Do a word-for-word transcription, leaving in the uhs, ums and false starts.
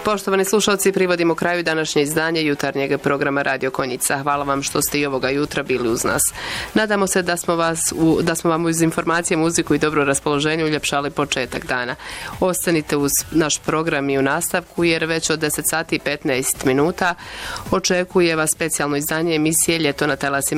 Poštovani slušalci, privodimo kraju današnje izdanje jutarnjeg programa Radio Konjica. Hvala vam što ste i ovoga jutra bili uz nas. Nadamo se da smo, vas u, da smo vam uz informacije, muziku i dobro raspoloženje uljepšali početak dana. Ostanite uz naš program i u nastavku, jer već od deset sati i petnaest minuta očekuje vas specijalno izdanje emisije Ljeto na talasima